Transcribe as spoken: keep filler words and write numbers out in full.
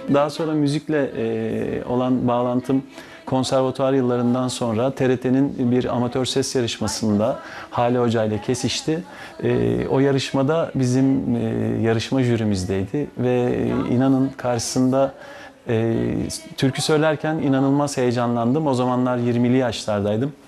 Daha sonra müzikle e, olan bağlantım konservatuvar yıllarından sonra T R T'nin bir amatör ses yarışmasında Hale Hoca ile kesişti. E, o yarışmada bizim e, yarışma jürimizdeydi ve inanın karşısında e, türkü söylerken inanılmaz heyecanlandım. O zamanlar yirmili yaşlardaydım.